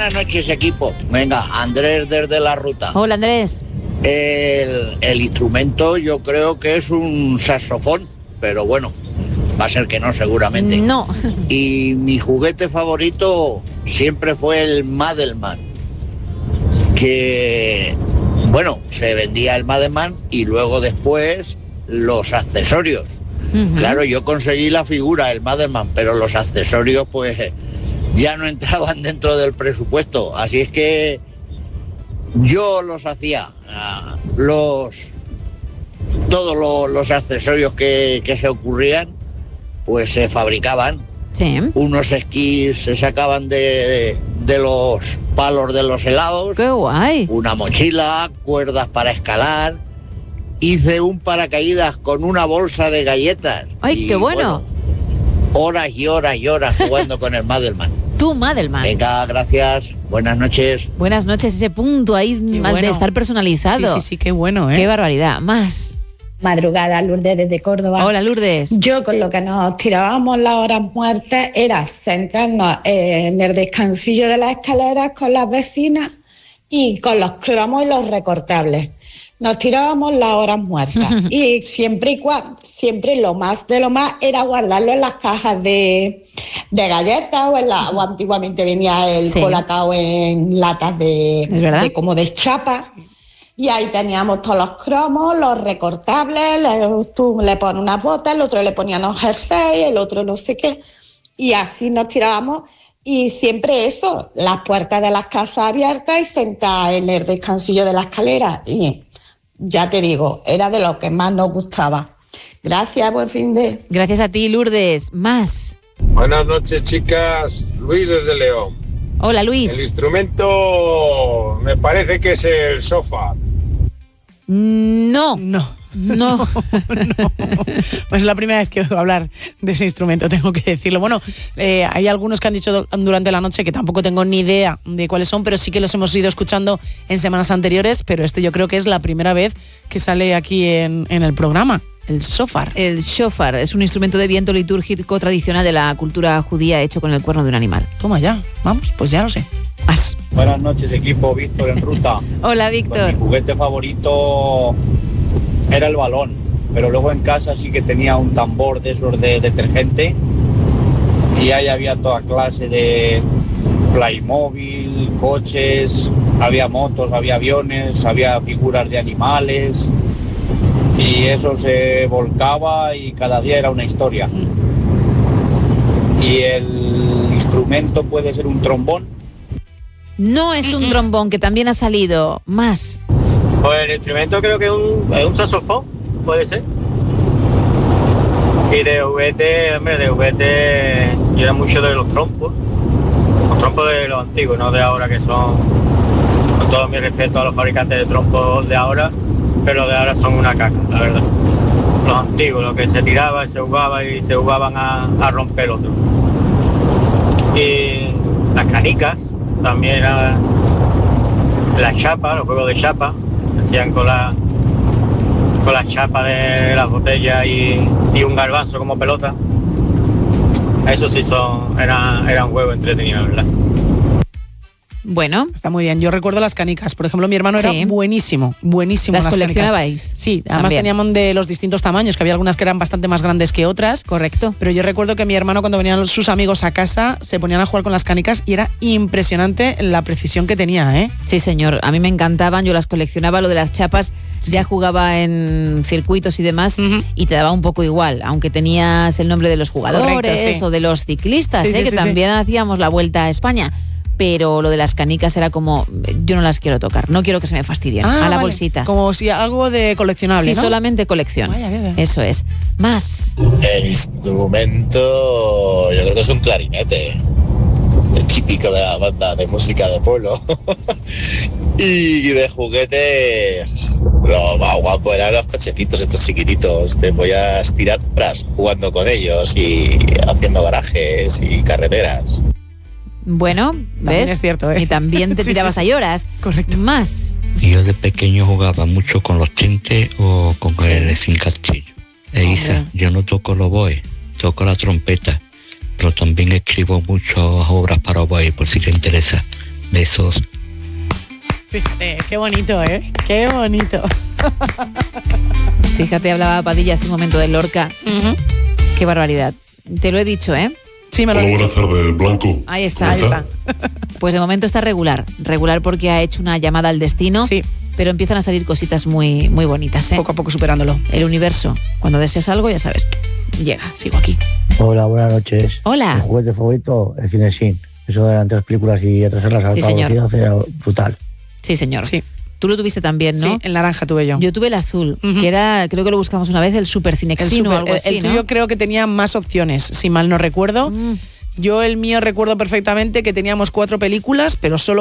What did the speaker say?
Buenas noches, equipo. Venga, Andrés desde la ruta. Hola, Andrés. El instrumento yo creo que es un saxofón, pero bueno, va a ser que no, seguramente. No. Y mi juguete favorito siempre fue el Madelman, que, bueno, se vendía el Madelman y luego después los accesorios. Uh-huh. Claro, yo conseguí la figura, el Madelman, pero los accesorios pues ya no entraban dentro del presupuesto, así es que yo los hacía, todos los accesorios que se ocurrían, pues se fabricaban. Sí. Unos esquís se sacaban de los palos de los helados. ¡Qué guay! Una mochila, cuerdas para escalar. Hice un paracaídas con una bolsa de galletas. ¡Ay, qué bueno! Horas y horas y horas jugando con el Madelman. Tú, Madelman. Venga, gracias. Buenas noches. Buenas noches, ese punto ahí bueno. de estar personalizado. Sí, qué bueno, ¿eh? Qué barbaridad. Más. Madrugada, Lourdes desde Córdoba. Hola, Lourdes. Yo con lo que nos tirábamos las horas muertas era sentarnos en el descansillo de las escaleras con las vecinas y con los cromos y los recortables. Nos tirábamos las horas muertas y siempre lo más de lo más era guardarlo en las cajas de galletas o antiguamente venía el colacao en latas de como de chapa. Sí. Y ahí teníamos todos los cromos, los recortables, tú le pones unas botas, el otro le ponía unos jerseys, el otro no sé qué, y así nos tirábamos. Y siempre eso, las puertas de las casas abiertas y sentadas en el descansillo de la escalera. Y ya te digo, era de lo que más nos gustaba. Gracias, buen fin de... Gracias a ti, Lourdes. Más. Buenas noches, chicas. Luis desde León. Hola, Luis. El instrumento me parece que es el sofá. No. Pues es la primera vez que oigo hablar de ese instrumento, tengo que decirlo. Bueno, hay algunos que han dicho durante la noche que tampoco tengo ni idea de cuáles son, pero sí que los hemos ido escuchando en semanas anteriores, pero este yo creo que es la primera vez que sale aquí en el programa. El shofar. El shofar es un instrumento de viento litúrgico tradicional de la cultura judía hecho con el cuerno de un animal. Toma ya, vamos, pues ya lo sé. Más. Buenas noches, equipo. Víctor en ruta. Hola, Víctor. Pues mi juguete favorito era el balón, pero luego en casa sí que tenía un tambor de esos de detergente y ahí había toda clase de Playmobil, coches, había motos, había aviones, había figuras de animales y eso se volcaba y cada día era una historia. ¿Y el instrumento puede ser un trombón? No es un trombón, que también ha salido. Más. Pues el instrumento creo que es un saxofón, puede ser. Y de juguete, yo era mucho de los trompos de los antiguos, no de ahora, que son, con todo mi respeto a los fabricantes de trompos de ahora, pero de ahora son una caca, la verdad. Los antiguos, los que se tiraban, se jugaban a romper el otro. Y las canicas, también era la chapa, los juegos de chapa, hacían con la chapa de las botellas y un garbanzo como pelota. Eso sí era un juego entretenido, ¿verdad? Bueno. Está muy bien. Yo recuerdo las canicas. Por ejemplo, mi hermano era buenísimo. ¿Las coleccionabais? Sí, además teníamos de los distintos tamaños, que había algunas que eran bastante más grandes que otras. Correcto. Pero yo recuerdo que mi hermano, cuando venían sus amigos a casa, se ponían a jugar con las canicas y era impresionante la precisión que tenía, ¿eh? Sí, señor. A mí me encantaban, yo las coleccionaba. Lo de las chapas, ya jugaba en circuitos y demás, y te daba un poco igual, aunque tenías el nombre de los jugadores. Correcto, o de los ciclistas, que también hacíamos la Vuelta a España. Pero lo de las canicas era como, yo no las quiero tocar, no quiero que se me fastidien. A la bolsita. Como si algo de coleccionable, sí, ¿no? solamente colección. Vaya. Eso es. Más. El instrumento, yo creo que es un clarinete, típico de la banda de música de pueblo. Y de juguetes, lo más guapo eran los cochecitos estos chiquititos. Te podías tirar tras jugando con ellos y haciendo garajes y carreteras. Bueno, ¿ves? También es cierto, ¿eh? Y también te tirabas a horas. Correcto. Más. Yo de pequeño jugaba mucho con los tintes o con el sin castillo. Isa, yo no toco el oboe, toco la trompeta, pero también escribo muchas obras para oboe, por si te interesa. Besos. Fíjate, qué bonito, ¿eh? Qué bonito. Fíjate, hablaba Padilla hace un momento de Lorca. Qué barbaridad. Te lo he dicho, ¿eh? Sí, me lo he dicho. Buenas tardes, Blanco. Ahí está. Pues de momento está regular. Regular porque ha hecho una llamada al destino. Sí. Pero empiezan a salir cositas muy, muy bonitas, ¿eh? Poco a poco superándolo. El universo, cuando deseas algo, ya sabes, llega. Sigo aquí. Hola, buenas noches. Hola. Mi juguete favorito, el Cinesin. Eso de las películas y atrasarlas a Sí, señor. era brutal. Sí, señor. Sí. Tú lo tuviste también, ¿no? Sí, el naranja tuve yo. Yo tuve el azul, que era, creo que lo buscamos una vez, el Super Cinexin o algo así, el ¿no? tuyo creo que tenía más opciones, si mal no recuerdo. Yo el mío recuerdo perfectamente que teníamos 4 películas, pero solo